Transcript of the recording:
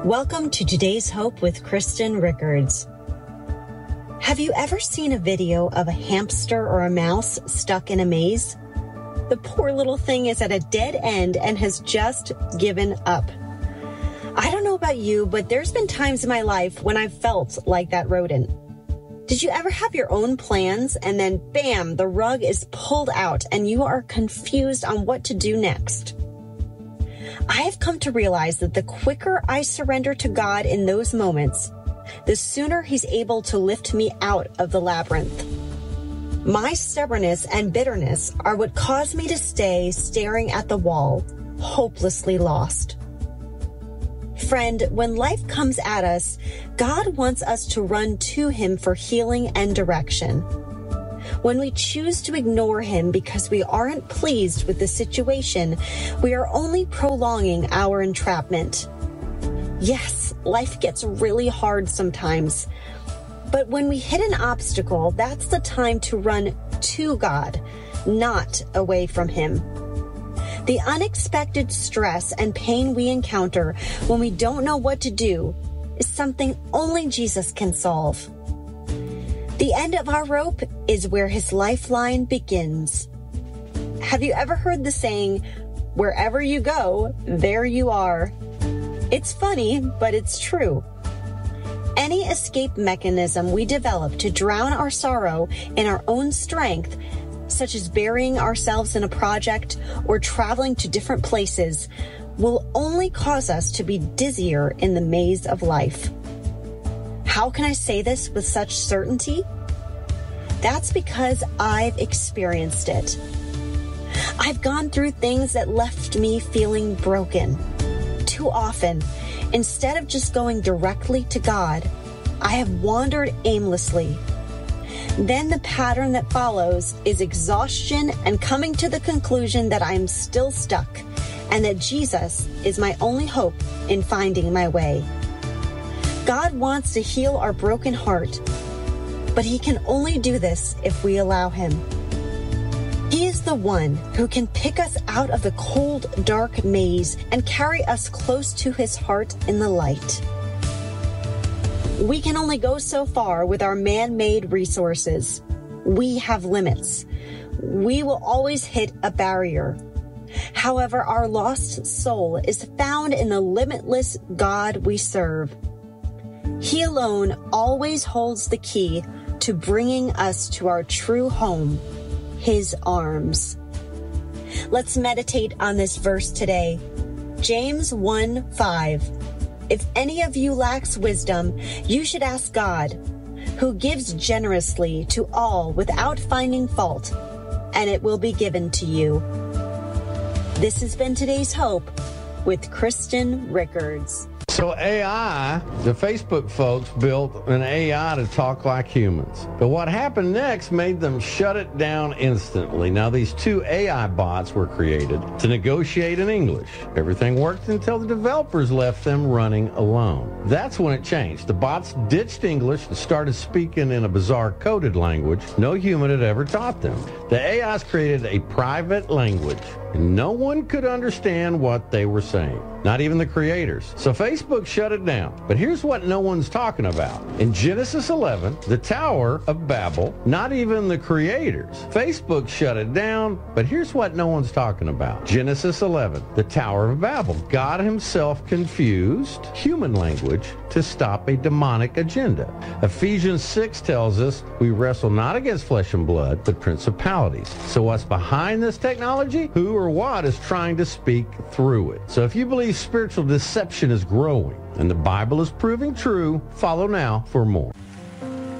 Welcome to Today's Hope with Kristen Rickards. Have you ever seen a video of a hamster or a mouse stuck in a maze? The poor little thing is at a dead end and has just given up. I don't know about you, but there's been times in my life when I've felt like that rodent. Did you ever have your own plans and then bam, the rug is pulled out and you are confused on what to do next? I have come to realize that the quicker I surrender to God in those moments, the sooner He's able to lift me out of the labyrinth. My stubbornness and bitterness are what caused me to stay staring at the wall, hopelessly lost. Friend, when life comes at us, God wants us to run to Him for healing and direction. When we choose to ignore Him because we aren't pleased with the situation, we are only prolonging our entrapment. Yes, life gets really hard sometimes. But when we hit an obstacle, that's the time to run to God, not away from Him. The unexpected stress and pain we encounter when we don't know what to do is something only Jesus can solve. The end of our rope is where His lifeline begins. Have you ever heard the saying, wherever you go, there you are? It's funny, but it's true. Any escape mechanism we develop to drown our sorrow in our own strength, such as burying ourselves in a project or traveling to different places, will only cause us to be dizzier in the maze of life. How can I say this with such certainty? That's because I've experienced it. I've gone through things that left me feeling broken. Too often, instead of just going directly to God, I have wandered aimlessly. Then the pattern that follows is exhaustion and coming to the conclusion that I'm still stuck and that Jesus is my only hope in finding my way. God wants to heal our broken heart, but He can only do this if we allow Him. He is the one who can pick us out of the cold, dark maze and carry us close to His heart in the light. We can only go so far with our man-made resources. We have limits. We will always hit a barrier. However, our lost soul is found in the limitless God we serve. He alone always holds the key to bringing us to our true home, His arms. Let's meditate on this verse today. James 1:5. If any of you lacks wisdom, you should ask God, who gives generously to all without finding fault, and it will be given to you. This has been Today's Hope with Kristen Rickards. So AI, the Facebook folks built an AI to talk like humans. But what happened next made them shut it down instantly. Now, these two AI bots were created to negotiate in English. Everything worked until the developers left them running alone. That's when it changed. The bots ditched English and started speaking in a bizarre coded language no human had ever taught them. The AIs created a private language, and no one could understand what they were saying. Not even the creators. So Facebook shut it down. But here's what no one's talking about. In Genesis 11, the Tower of Babel, not even the creators. Facebook shut it down, but here's what no one's talking about. Genesis 11, the Tower of Babel. God Himself confused human language to stop a demonic agenda. Ephesians 6 tells us we wrestle not against flesh and blood, but principalities. So what's behind this technology? Who or what is trying to speak through it? So if you believe spiritual deception is growing and the Bible is proving true, follow now for more.